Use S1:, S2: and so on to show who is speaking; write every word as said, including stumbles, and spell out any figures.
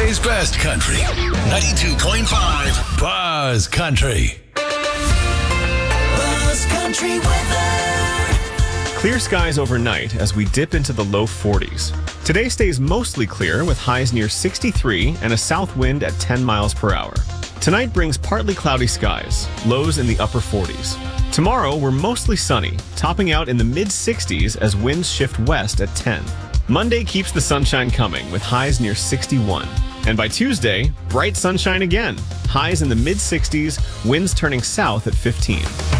S1: L A's best country. ninety-two point five Buzz Country.
S2: Buzz Country weather.
S3: Clear skies overnight as we dip into the low forties. Today stays mostly clear with highs near sixty-three and a south wind at ten miles per hour. Tonight brings partly cloudy skies, lows in the upper forties. Tomorrow we're mostly sunny, topping out in the mid sixties as winds shift west at ten. Monday keeps the sunshine coming with highs near sixty-one. And by Tuesday, bright sunshine again. Highs in the mid sixties, winds turning south at fifteen.